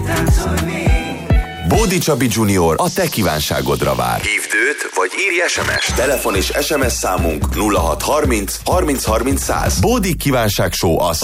Bódi Csabi Junior a te kívánságodra vár. Hívd őt, vagy írj SMS. Telefon és SMS számunk 0630 30 30 100. Bódi kívánság show az